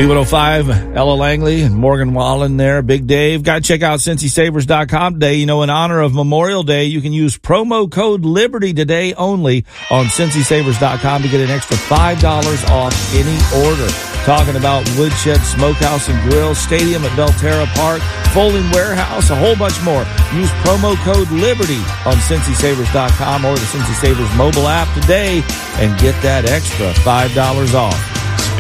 B105, Ella Langley and Morgan Wallen there. Big Dave. Got to check out CincySavers.com today. You know, in honor of Memorial Day, you can use promo code Liberty today only on CincySavers.com to get an extra $5 off any order. Talking about Woodshed Smokehouse and Grill, Stadium at Belterra Park, Folding Warehouse, a whole bunch more. Use promo code Liberty on CincySavers.com or the Cincy Savers mobile app today and get that extra $5 off.